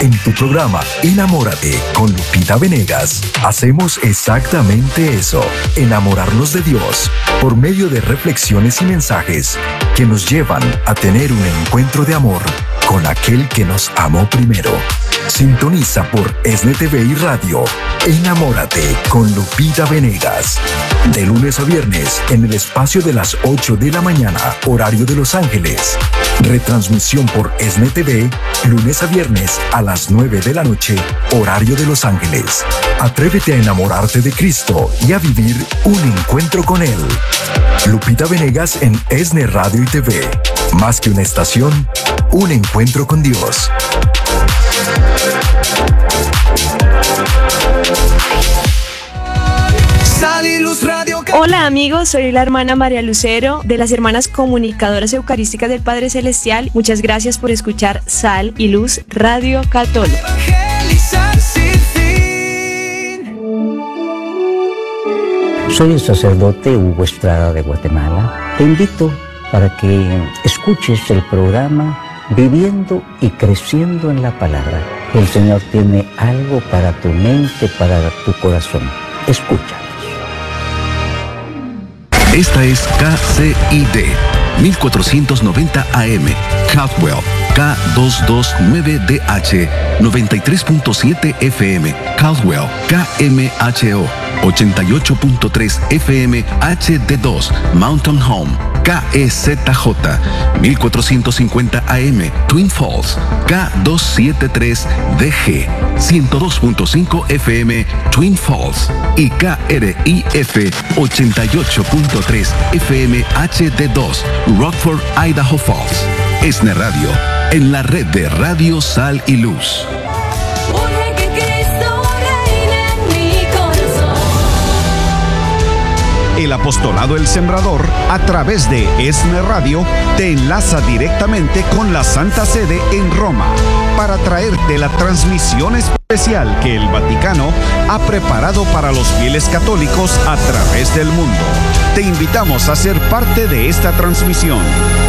En tu programa Enamórate con Lupita Venegas, hacemos exactamente eso, enamorarnos de Dios por medio de reflexiones y mensajes que nos llevan a tener un encuentro de amor con aquel que nos amó primero. Sintoniza por ESNE TV y Radio Enamórate con Lupita Venegas. De lunes a viernes en el espacio de las 8 de la mañana, horario de Los Ángeles. Retransmisión por ESNE TV, lunes a viernes a las 9 de la noche, horario de Los Ángeles. Atrévete a enamorarte de Cristo y a vivir un encuentro con Él. Lupita Venegas en ESNE Radio y TV. Más que una estación, un encuentro con Dios. Hola amigos, soy la hermana María Lucero de las Hermanas Comunicadoras Eucarísticas del Padre Celestial. Muchas gracias por escuchar Sal y Luz Radio Católica. Soy el sacerdote Hugo Estrada de Guatemala. Te invito para que escuches el programa Viviendo y Creciendo en la Palabra. El Señor tiene algo para tu mente, para tu corazón. Escucha. Esta es KCID 1490 AM, Caldwell, K229DH, 93.7 FM, Caldwell, KMHO, 88.3 FM, HD2, Mountain Home, KEZJ, 1450 AM, Twin Falls, K273DG, 102.5 FM, Twin Falls, y KRIF, 88.3 FM, HD2, Rockford, Idaho Falls. ESNE Radio, en la red de Radio Sal y Luz. El Apostolado El Sembrador, a través de ESNE Radio, te enlaza directamente con la Santa Sede en Roma para traerte la transmisión especial que el Vaticano ha preparado para los fieles católicos a través del mundo. Te invitamos a ser parte de esta transmisión.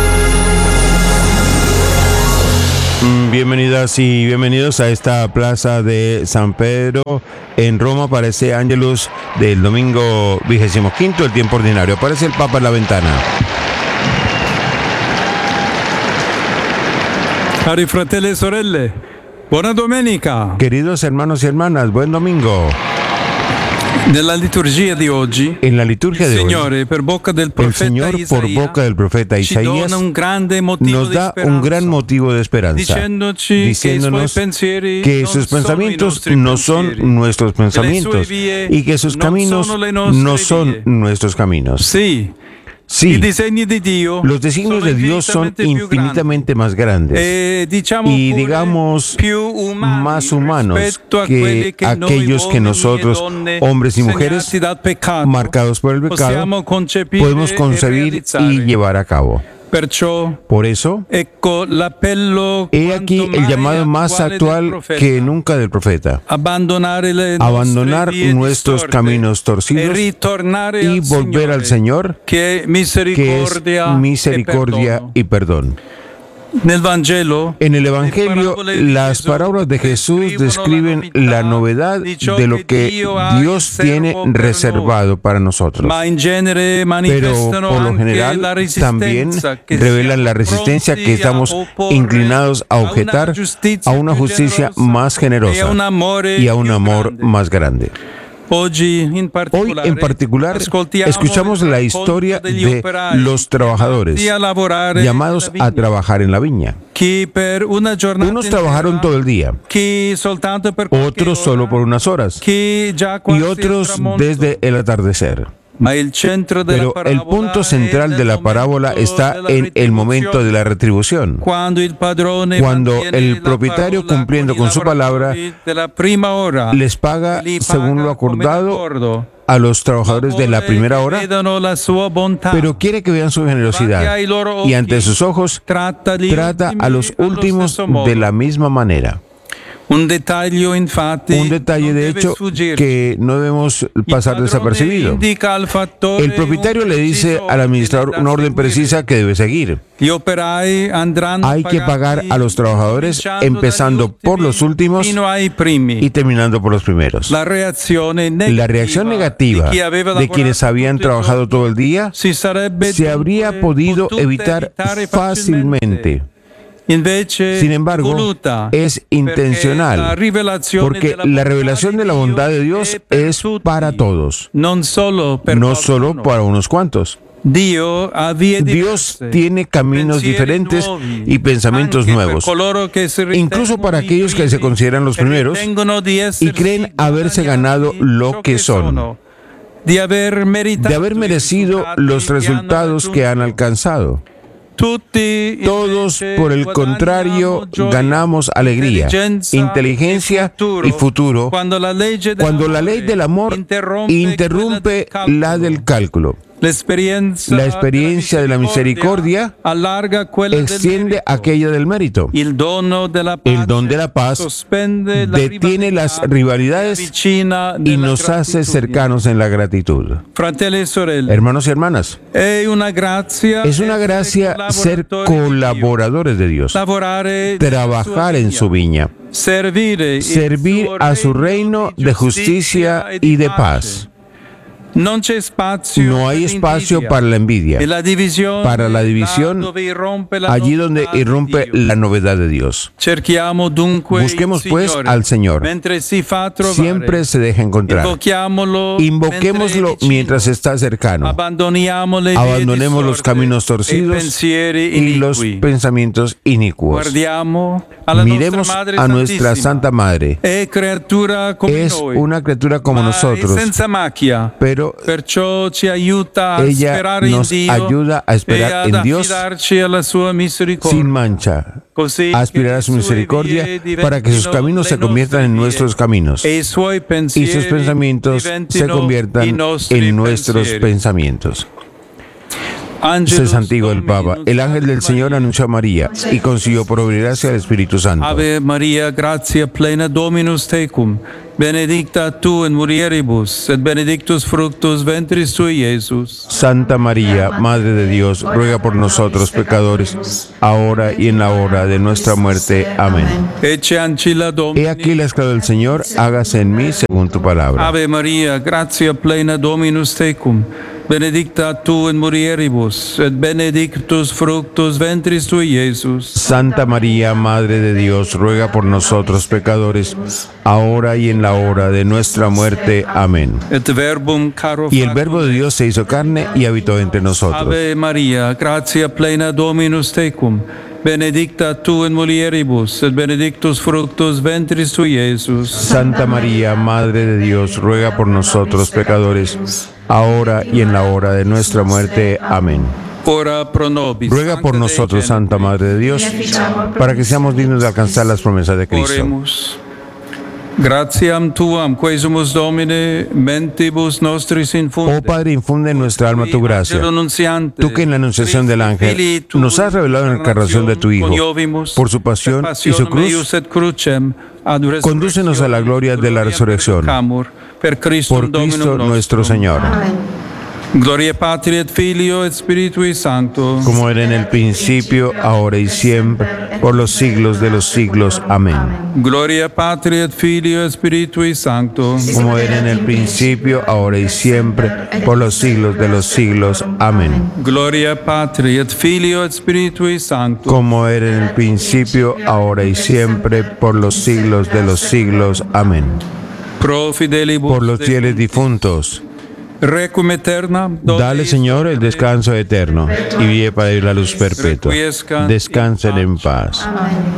Bienvenidas y bienvenidos a esta plaza de San Pedro en Roma para ese Ángelus del domingo 25, el tiempo ordinario. Aparece el Papa en la ventana. Cari fratelli e sorelle, buona domenica. Queridos hermanos y hermanas, buen domingo. Nella liturgia di oggi, en la liturgia de Signore, per bocca del el Señor por boca del profeta Isaías nos da un gran motivo de esperanza, diciéndonos que sus pensamientos no son nuestros pensamientos y que sus caminos no son nuestros caminos. Sí, los designios de Dios son infinitamente más grandes y, digamos, más humanos que aquellos que nosotros, hombres y mujeres, marcados por el pecado, podemos concebir y llevar a cabo. Por eso, he aquí el llamado más actual que nunca del profeta: abandonar nuestros caminos torcidos y volver al Señor, que es misericordia y perdón. En el Evangelio, las parábolas de Jesús describen la novedad de lo que Dios tiene reservado para nosotros. Pero, por lo general, también revelan la resistencia que estamos inclinados a objetar a una justicia más generosa y a un amor más grande. Hoy, en particular, escuchamos la historia de los trabajadores llamados a trabajar en la viña. Unos trabajaron todo el día, otros solo por unas horas y otros desde el atardecer. Pero el punto central de la parábola está en el momento de la retribución, cuando el propietario, cumpliendo con su palabra, les paga según lo acordado a los trabajadores de la primera hora, pero quiere que vean su generosidad y ante sus ojos trata a los últimos de la misma manera. Un detalle, de hecho, que no debemos pasar desapercibido. El propietario le dice al administrador una orden precisa que debe seguir. Hay que pagar a los trabajadores empezando por los últimos y terminando por los primeros. La reacción negativa de quienes habían trabajado todo el día se habría podido evitar fácilmente. Sin embargo, es intencional, porque la revelación de la bondad de Dios es para todos, no solo para unos cuantos. Dios tiene caminos diferentes y pensamientos nuevos, incluso para aquellos que se consideran los primeros y creen haberse ganado lo que son, de haber merecido los resultados que han alcanzado. Todos, por el contrario, ganamos alegría, inteligencia y futuro cuando la ley del amor interrumpe la del cálculo. La experiencia de la misericordia extiende aquella del mérito. El don de la paz detiene las rivalidades y nos hace cercanos en la gratitud. Hermanos y hermanas, es una gracia ser colaboradores de Dios, trabajar en su viña, servir a su reino de justicia y de paz. No hay espacio para la envidia, para la división, allí donde irrumpe la novedad de Dios. Busquemos pues al Señor. Siempre se deja encontrar. Invoquémoslo mientras está cercano. Abandonemos los caminos torcidos y los pensamientos inicuos. Miremos a nuestra Santa Madre. Es una criatura como nosotros, pero ella nos ayuda a esperar en Dios sin mancha, a aspirar a su misericordia para que sus caminos se conviertan en nuestros caminos y sus pensamientos se conviertan en nuestros pensamientos. Se santigó el Papa. El ángel del Señor anunció a María y consiguió por obra y gracia del Espíritu Santo. Ave María, gratia plena Dominus tecum, benedicta tu in mulieribus, et benedictus fructus ventris tui, Jesús. Santa María, Madre de Dios, ruega por nosotros pecadores, ahora y en la hora de nuestra muerte. Amén. He aquí la esclava del Señor, hágase en mí según tu palabra. Ave María, gratia plena Dominus tecum, benedicta tu in mulieribus, et benedictus fructus ventris tui, Jesús. Santa María, Madre de Dios, ruega por nosotros pecadores, ahora y en la hora de nuestra muerte. Amén. Y el Verbo de Dios se hizo carne y habitó entre nosotros. Ave María, gratia plena Dominus tecum, benedicta tu in mulieribus, et benedictus fructus ventris tui, Jesús. Santa María, Madre de Dios, ruega por nosotros pecadores, ahora y en la hora de nuestra muerte. Amén. Ora pro nobis. Ruega por nosotros, Santa Madre de Dios, para que seamos dignos de alcanzar las promesas de Cristo. Oremos. Gratiam tuam, quesumus Domine, mentibus nostris infunde. Oh Padre, infunde en nuestra alma tu gracia. Tú que en la anunciación del ángel nos has revelado en la encarnación de tu Hijo, por su pasión y su cruz, condúcenos a la gloria de la resurrección. Por Cristo nuestro Señor. Gloria Patri et Filio et Spiritui Sancto. Como era en el principio, ahora y siempre, por los siglos de los siglos. Amén. Gloria Patri et Filio et Spiritui Sancto. Como era en el principio, ahora y siempre, por los siglos de los siglos. Amén. Gloria Patri et Filio et Spiritui Sancto. Como era en el principio, ahora y siempre, por los siglos de los siglos. Amén. Pro fidelibus. Por los fieles difuntos. Requiem eterna. Dale, Señor, el descanso eterno y guíe para ir la luz perpetua. Descansen en paz.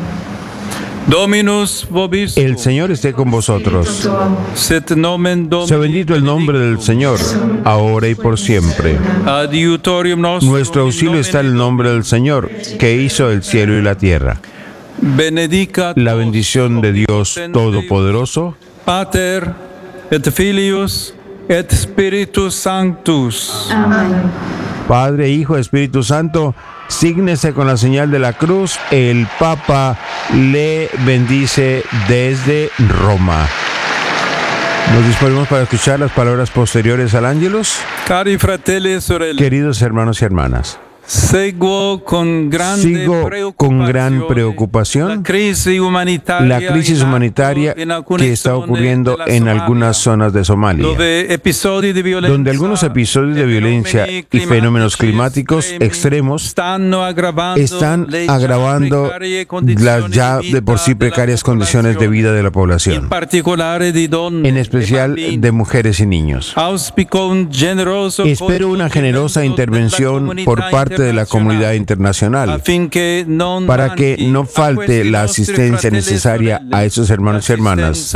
Dominus vobiscum. El Señor esté con vosotros. Sit nomen Domini. Sea bendito el nombre del Señor, ahora y por siempre. Adiutorium nostrum. Nuestro auxilio está en el nombre del Señor, que hizo el cielo y la tierra. Benedicat la bendición de Dios Todopoderoso, Pater et Filius et Spiritus Sanctus. Amén. Padre, Hijo, Espíritu Santo, sígnese con la señal de la cruz. El Papa le bendice desde Roma. Nos disponemos para escuchar las palabras posteriores al Ángelus. Cari fratelli e sorelle. Queridos hermanos y hermanas. Sigo con gran preocupación la crisis humanitaria que está ocurriendo en algunas zonas de Somalia, donde algunos episodios de violencia y fenómenos climáticos extremos están agravando las ya de por sí precarias condiciones de vida de la población, en especial de mujeres y niños. Espero una generosa intervención por parte de la comunidad internacional para que no falte la asistencia necesaria a esos hermanos y hermanas.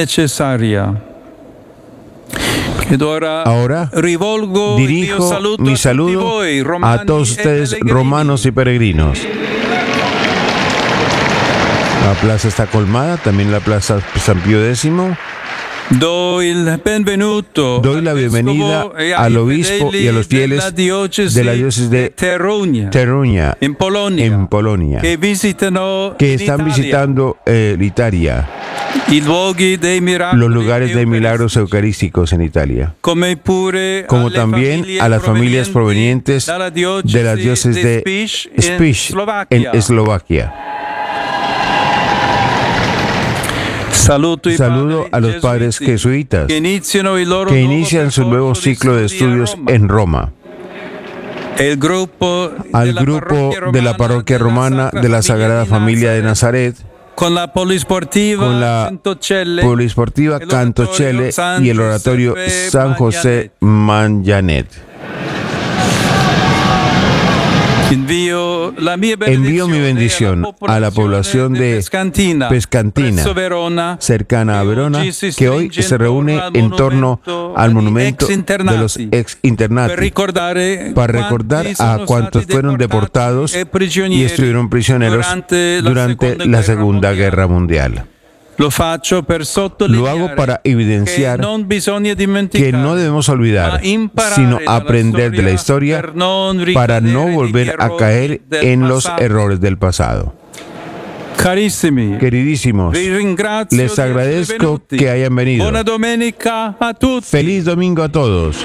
Ahora dirijo mi saludo a todos ustedes, romanos y peregrinos. La plaza está colmada, también la plaza San Pío X. Doy la bienvenida al obispo y a los fieles de la diócesis de Teruña, en Polonia, que están visitando Italia, los lugares de milagros eucarísticos en Italia, como también a las familias provenientes de la diócesis de Spiš en Eslovaquia. Saludo a los padres jesuitas que inician su nuevo ciclo de estudios en Roma. Al grupo de la parroquia romana de la Sagrada Familia de Nazaret, con la polisportiva Cantochelle y el oratorio San José Manjanet. Envío mi bendición a la población de Pescantina, cercana a Verona, que hoy se reúne en torno al monumento de los ex internati para recordar a cuantos fueron deportados y estuvieron prisioneros durante la Segunda Guerra Mundial. Lo hago para evidenciar que no debemos olvidar, sino aprender de la historia para no volver a caer en los errores del pasado. Queridísimos, les agradezco que hayan venido. Feliz domingo a todos.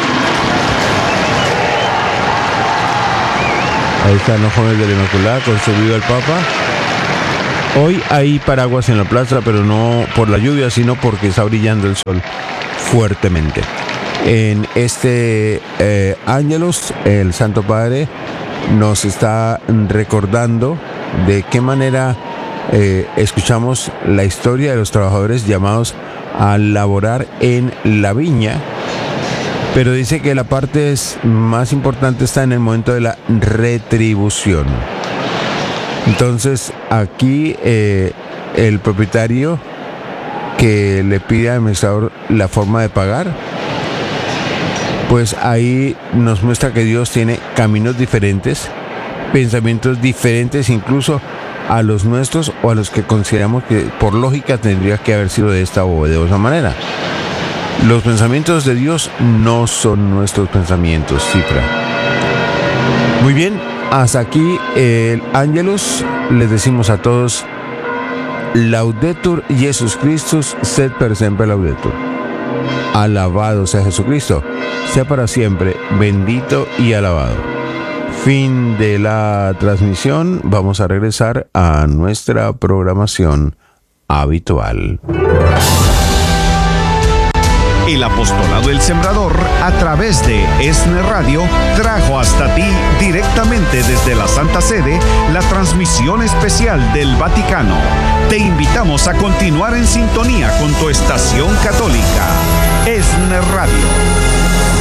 Ahí están los jóvenes de la Inmaculada con su viva el Papa. Hoy hay paraguas en la plaza, pero no por la lluvia, sino porque está brillando el sol fuertemente. En este Ángelus, el Santo Padre nos está recordando de qué manera escuchamos la historia de los trabajadores llamados a laborar en la viña, pero dice que la parte más importante está en el momento de la retribución. Entonces, aquí el propietario que le pide al administrador la forma de pagar, pues ahí nos muestra que Dios tiene caminos diferentes, pensamientos diferentes incluso a los nuestros o a los que consideramos que por lógica tendría que haber sido de esta o de otra manera. Los pensamientos de Dios no son nuestros pensamientos, cifra. Muy bien. Hasta aquí el Ángelus. Les decimos a todos Laudetur Jesus Christus, sed per sempre laudetur. Alabado sea Jesucristo, sea para siempre bendito y alabado. Fin de la transmisión. Vamos a regresar a nuestra programación habitual. El Apostolado del Sembrador, a través de ESNE Radio, trajo hasta ti directamente desde la Santa Sede la transmisión especial del Vaticano. Te invitamos a continuar en sintonía con tu estación católica, ESNE Radio.